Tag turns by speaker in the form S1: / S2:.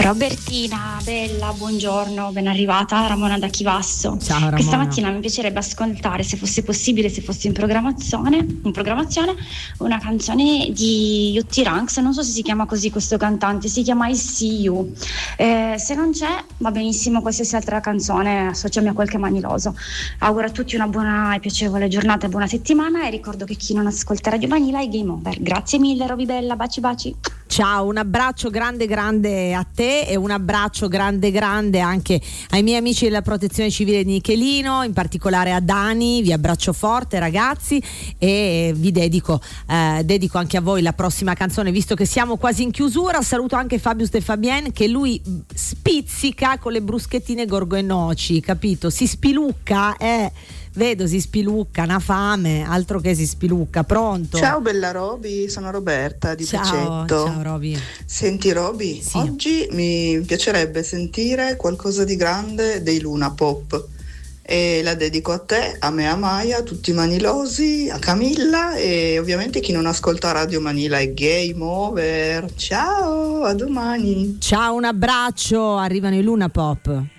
S1: Robertina, bella, buongiorno, ben arrivata, Ramona da Chivasso.
S2: Ciao Ramona.
S1: Questa mattina mi piacerebbe ascoltare, se fosse possibile, se fosse in programmazione, una canzone di Yutti Ranks, non so se si chiama così questo cantante, si chiama I See You. Se non c'è, va benissimo qualsiasi altra canzone, associami a qualche maniloso. Auguro a tutti una buona e piacevole giornata e buona settimana, e ricordo che chi non ascolta Radio Vanilla è game over. Grazie mille, Roby bella, baci baci.
S2: Ciao, un abbraccio grande grande a te e un abbraccio grande grande anche ai miei amici della Protezione Civile di Nichelino, in particolare a Dani. Vi abbraccio forte ragazzi, e vi dedico anche a voi la prossima canzone, visto che siamo quasi in chiusura. Saluto anche Fabio Stefabien, che lui spizzica con le bruschettine Gorgo e Noci, capito? Si spilucca, vedo, si spilucca, una fame, altro che si spilucca. Pronto?
S3: Ciao bella Roby, sono Roberta di Picetto.
S2: Ciao Roby.
S3: Senti Roby,
S2: sì.
S3: Oggi mi piacerebbe sentire qualcosa di grande dei Luna Pop, e la dedico a te, a me, a Maya, a tutti i manilosi, a Camilla, e ovviamente chi non ascolta Radio Manila è game over. Ciao, a domani.
S2: Ciao, un abbraccio, arrivano i Luna Pop.